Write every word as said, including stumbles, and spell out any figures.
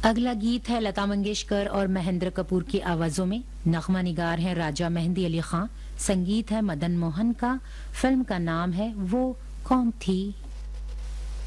अगला गीत है लता मंगेशकर और महेंद्र कपूर की आवाजों में। नगमा निगार है राजा मेहंदी अली खान, संगीत है मदन मोहन का। फिल्म का नाम है वो कौन थी।